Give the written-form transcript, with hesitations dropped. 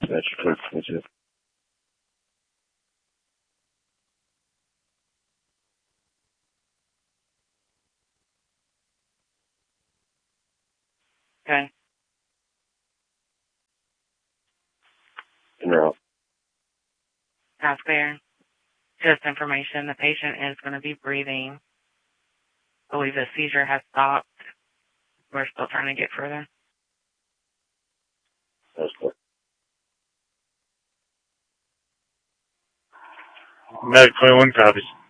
That's true. That's it. Okay. And you're out. That's clear. Just information. The patient is going to be breathing. I believe the seizure has stopped. We're still trying to get further. That's clear. Medic 21 copies.